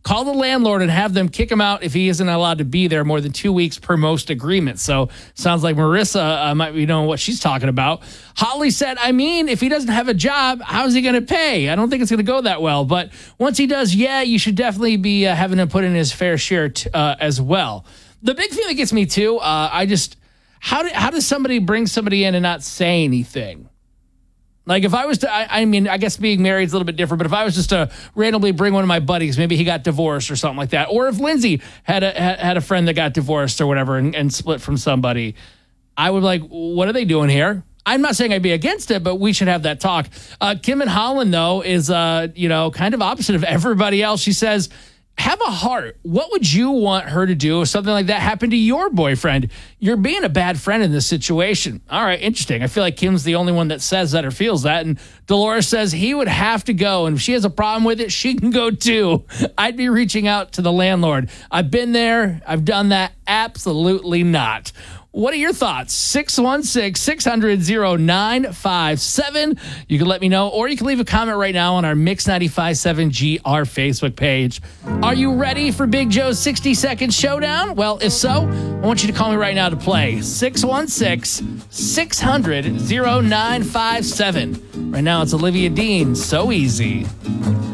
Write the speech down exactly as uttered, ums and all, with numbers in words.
call the landlord and have them kick him out if he isn't allowed to be there more than two weeks per most agreements. So sounds like Marissa uh, might be knowing what she's talking about. Holly said, I mean, if he doesn't have a job, how's he going to pay? I don't think it's going to go that well. But once he does, yeah, you should definitely be uh, having him put in his fair share t- uh, as well. The big thing that gets me too, uh, I just, how, do, how does somebody bring somebody in and not say anything? Like if I was to, I, I mean, I guess being married is a little bit different, but if I was just to randomly bring one of my buddies, maybe he got divorced or something like that. Or if Lindsay had a, had a friend that got divorced or whatever and, and split from somebody, I would be like, what are they doing here? I'm not saying I'd be against it, but we should have that talk. Uh, Kim and Holland, though, is, uh, you know, kind of opposite of everybody else. She says, have a heart. What would you want her to do if something like that happened to your boyfriend? You're being a bad friend in this situation. All right, interesting. I feel like Kim's the only one that says that or feels that. And Dolores says he would have to go. And if she has a problem with it, she can go too. I'd be reaching out to the landlord. I've been there. I've done that. Absolutely not. What are your thoughts? six one six, six hundred, oh nine five seven. You can let me know, or you can leave a comment right now on our Mix ninety-five point seven G R Facebook page. Are you ready for Big Joe's sixty second showdown? Well, if so, I want you to call me right now to play. six one six, six hundred, oh nine five seven. Right now, it's Olivia Dean. So easy.